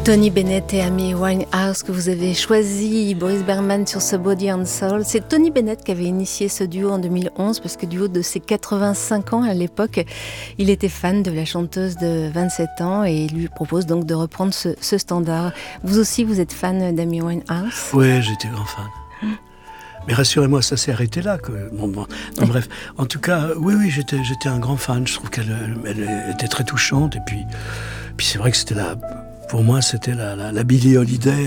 Tony Bennett et Amy Winehouse que vous avez choisi, Boris Bergman sur ce Body and Soul. C'est Tony Bennett qui avait initié ce duo en 2011 parce que du haut de ses 85 ans à l'époque, il était fan de la chanteuse de 27 ans et il lui propose donc de reprendre ce standard. Vous aussi, vous êtes fan d'Amy Winehouse ? Oui, j'étais grand fan. Mais rassurez-moi, ça s'est arrêté là. Bref, en tout cas, oui, j'étais un grand fan. Je trouve qu'elle était très touchante. Et puis c'est vrai que c'était pour moi, c'était la Billie Holiday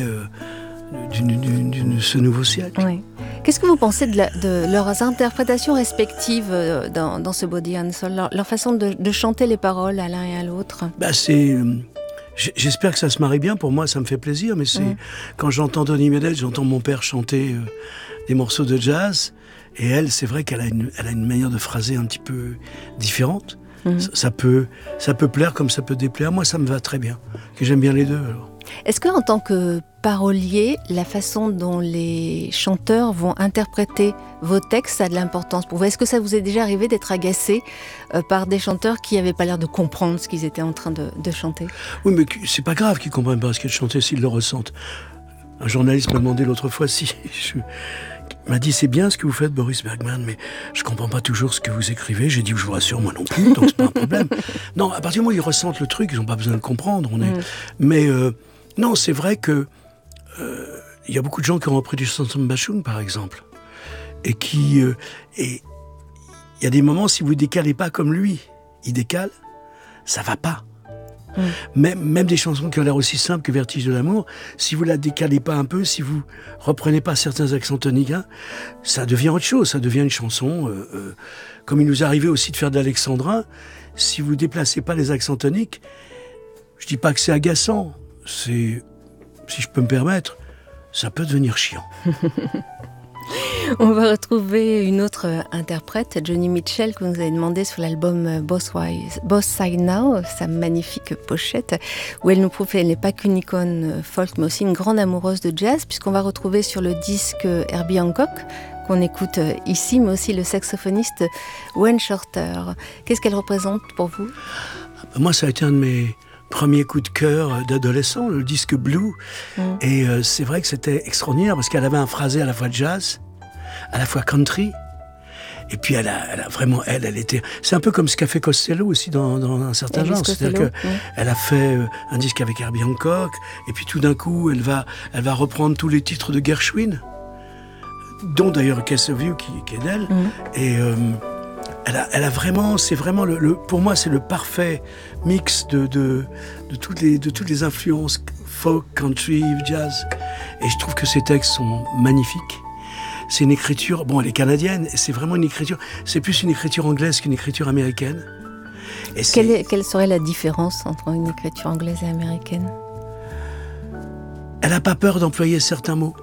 de ce nouveau siècle. Oui. Qu'est-ce que vous pensez de leurs interprétations respectives dans ce Body and Soul, leur façon de chanter les paroles à l'un et à l'autre ? J'espère que ça se marie bien. Pour moi, ça me fait plaisir. Mais quand j'entends Tony Bennett, j'entends mon père chanter des morceaux de jazz. Et elle, c'est vrai qu'elle a une manière de phraser un petit peu différente. Ça peut plaire comme ça peut déplaire. Moi, ça me va très bien. Que j'aime bien les deux. Alors. Est-ce qu'en tant que parolier, la façon dont les chanteurs vont interpréter vos textes a de l'importance pour vous ? Est-ce que ça vous est déjà arrivé d'être agacé par des chanteurs qui n'avaient pas l'air de comprendre ce qu'ils étaient en train de chanter ? Oui, mais c'est pas grave qu'ils ne comprennent pas ce qu'ils chantent s'ils le ressentent. Un journaliste m'a demandé l'autre fois il m'a dit, c'est bien ce que vous faites, Boris Bergman, mais je comprends pas toujours ce que vous écrivez. J'ai dit, je vous rassure, moi non plus, donc c'est pas un problème. Non, à partir du moment où ils ressentent le truc, ils n'ont pas besoin de comprendre. Mais non, c'est vrai que il y a beaucoup de gens qui ont repris du Samson Bashung, par exemple, et il y a des moments, si vous décalez pas comme lui, il décale, ça va pas. Même des chansons qui ont l'air aussi simples que Vertige de l'amour, si vous la décalez pas un peu, si vous reprenez pas certains accents toniques, ça devient autre chose, ça devient une chanson. Comme il nous arrivait aussi de faire de l'alexandrin, si vous déplacez pas les accents toniques, je dis pas que c'est agaçant, si je peux me permettre, ça peut devenir chiant. On va retrouver une autre interprète, Joni Mitchell, que vous nous avez demandé sur l'album Both Side Now, sa magnifique pochette, où elle nous prouve qu'elle n'est pas qu'une icône folk, mais aussi une grande amoureuse de jazz, puisqu'on va retrouver sur le disque Herbie Hancock, qu'on écoute ici, mais aussi le saxophoniste Wayne Shorter. Qu'est-ce qu'elle représente pour vous ? Moi, ça a été un de mes premier coup de cœur d'adolescent, le disque Blue. Et c'est vrai que c'était extraordinaire parce qu'elle avait un phrasé à la fois jazz, à la fois country. Et puis elle a vraiment, elle était... C'est un peu comme ce qu'a fait Costello aussi dans un certain genre. C'est-à-dire qu'elle a fait un disque avec Herbie Hancock, et puis tout d'un coup, elle va reprendre tous les titres de Gershwin, dont d'ailleurs Case of You qui est d'elle. Et... Elle a vraiment, c'est vraiment pour moi, c'est le parfait mix de toutes les influences folk, country, jazz. Et je trouve que ces textes sont magnifiques. C'est une écriture, elle est canadienne, et c'est vraiment une écriture, c'est plus une écriture anglaise qu'une écriture américaine. Et quelle serait la différence entre une écriture anglaise et américaine ? Elle n'a pas peur d'employer certains mots.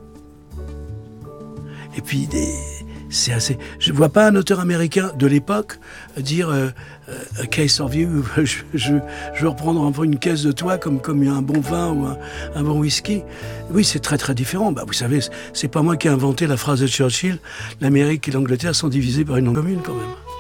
Et puis c'est assez. Je vois pas un auteur américain de l'époque dire a case of you. Je veux reprendre un peu une caisse de toi comme un bon vin ou un bon whisky. Oui, c'est très très différent. Vous savez, c'est pas moi qui ai inventé la phrase de Churchill. L'Amérique et l'Angleterre sont divisées par une langue commune quand même.